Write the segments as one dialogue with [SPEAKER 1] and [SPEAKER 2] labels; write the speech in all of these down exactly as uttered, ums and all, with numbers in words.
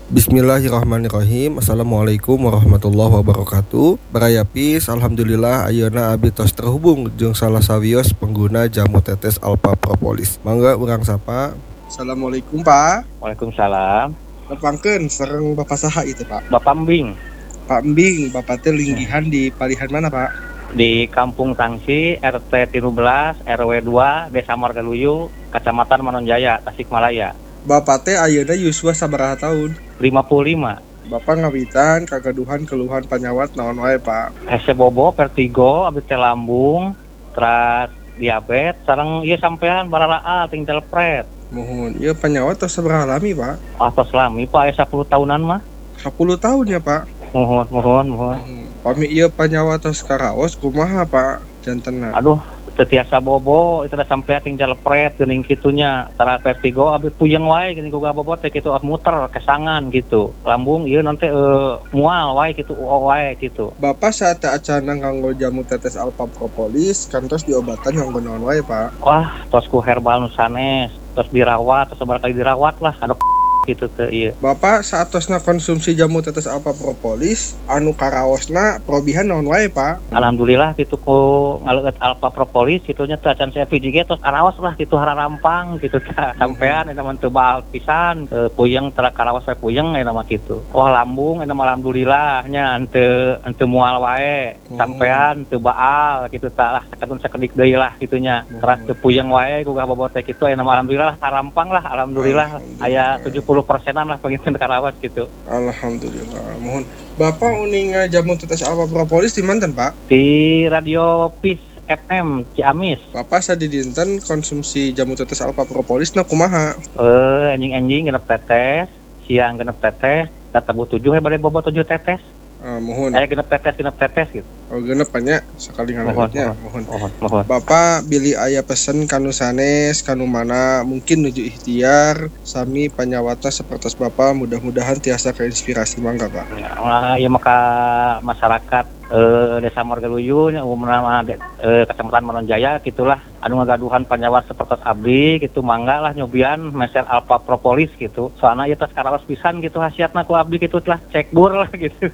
[SPEAKER 1] Bismillahirrahmanirrahim. Assalamualaikum warahmatullahi wabarakatuh. Barayapis, alhamdulillah ayeuna abdi tos terhubung jeung salah sawios pengguna jamu tetes Alpha Propolis. Mangga urang sapa.
[SPEAKER 2] Assalamualaikum Pak.
[SPEAKER 3] Waalaikumsalam.
[SPEAKER 2] Nepangkeun sareng Bapak saha itu Pak?
[SPEAKER 3] Bapak Mbing.
[SPEAKER 2] Pak Mbing, Bapak teh linggihan di palihan mana Pak?
[SPEAKER 3] Di Kampung Tangsi, R T tiga belas, R W dua, Desa Margaluyu, Kecamatan Manonjaya, Tasikmalaya.
[SPEAKER 2] Bapak teh ayeuna yuswa sabaraha tahun?
[SPEAKER 3] lima puluh lima.
[SPEAKER 2] Bapak ngawitan kagaduhan keluhan panyawat naon wae Pak?
[SPEAKER 3] Hese bobo, vertigo, abdi teh lambung, teras diabetes, sareng ieu sampean bararaal tinggal pret.
[SPEAKER 2] Mohon, ieu panyawat tos sabaraha lami Pak?
[SPEAKER 3] Atos lami Pak, aya sepuluh tahunan mah.
[SPEAKER 2] sepuluh tahun ya Pak?
[SPEAKER 3] Mohon, mohon, mohon.
[SPEAKER 2] Hmm. Pami ieu panyawat tos karaos kumaha Pak? Jantenna.
[SPEAKER 3] Aduh, tetiasa bobo itu udah sampai tinggal pret geuning kitunya tara vertigo abis puyeng wae geuning boga bobo teh kitu muter kesangan gitu lambung ieu nanti uh, mual wae kitu wae gitu.
[SPEAKER 2] Bapak saat acana nganggo jamu tetes Alpha Propolis kantos diobatan nganggo naon wae Pak?
[SPEAKER 3] Wah tos ku herbal nu sanes tos dirawat tos sabar kali dirawat lah ada gitu teh ieu.
[SPEAKER 2] Bapak saat tosna konsumsi jamu tetes Alpha Propolis anu karaosna probihan naon wae Pak?
[SPEAKER 3] Alhamdulillah kitu ku ngaleut Alpha Propolis kitunya teh acan saya V G G tos karaos lah kitu hararampang kitu teh sampean eta mah teu baal pisan e, puyeng tara karaos wae puyeng eta mah kitu. Wah lambung eta mah alhamdulillah nya henteu henteu mual wae sampean teu baal kitu tah lah sakadun sakedik deui lah kitunya teras teu puyeng wae ku bobot teh kitu aya mah alhamdulillah harampang lah alhamdulillah aya tujuh puluh persenan lah pengen karawas gitu.
[SPEAKER 2] Alhamdulillah. Mohon Bapak uning jamu tetes Alpha Propolis di manten Pak?
[SPEAKER 3] Di Radio Peace F M Ciamis.
[SPEAKER 2] Bapak sadidinten konsumsi jamu tetes Alpha Propolis na kumaha?
[SPEAKER 3] Eh anjing-anjing genep tetes, siang genep tetes, databu tujuh he bade bobo tujuh tetes.
[SPEAKER 2] Uh, mohon.
[SPEAKER 3] Aya genep tetes genep tetes gitu.
[SPEAKER 2] Oh genep nya sekali ngaleutnya.
[SPEAKER 3] Mohon. Mohon. Mohon.
[SPEAKER 2] Bapak bilih aya pesen kanu sanes kanu mana mungkin nuju ikhtiar sami panyawata sapertos Bapak mudah-mudahan tiasa keinspirasi mangga Pak.
[SPEAKER 3] Ya, ya maka masyarakat eh, Desa Margaluyu umumna eh, Kecamatan Manonjaya gitulah anu ngagaduhan panyawat sapertos abdi gitu mangga lah nyobian meser Alpha Propolis gitu. Soalna ieu tos karaos pisan gitu hasiatna ku abdi gitu lah cek bur lah gitu.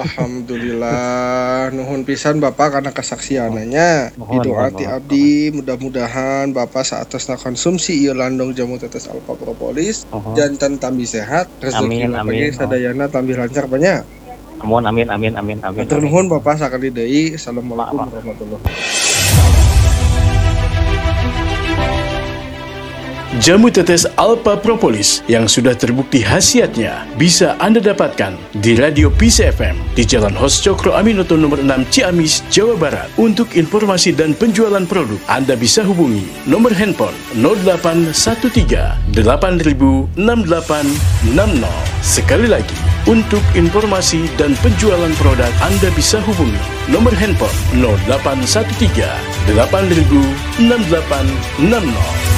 [SPEAKER 2] Alhamdulillah nuhun pisan Bapak karena kesaksiananya didoati abdi mudah-mudahan Bapak saatosna konsumsi ieu landong jamu tetes Alpha Propolis uh-huh. janten tambi sehat rezeki lapage sadayana tambi lancar banyak.
[SPEAKER 3] Amin amin amin amin amin.
[SPEAKER 2] Matur nuhun Bapak sakali deui. Assalamualaikum warahmatullahi wabarakatuh.
[SPEAKER 4] Jamu tetes Alpha Propolis yang sudah terbukti khasiatnya bisa Anda dapatkan di Radio Peace F M di Jalan Hos Cokro Aminoto nomor enam Ciamis, Jawa Barat. Untuk informasi dan penjualan produk, Anda bisa hubungi nomor handphone nol delapan satu tiga delapan nol enam delapan enam nol. Sekali lagi, untuk informasi dan penjualan produk, Anda bisa hubungi nomor handphone nol delapan satu tiga delapan nol enam delapan enam nol.